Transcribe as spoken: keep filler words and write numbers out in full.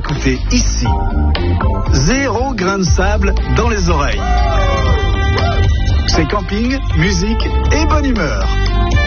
écouter ici. Zéro grain de sable dans les oreilles. C'est camping, musique et bonne humeur.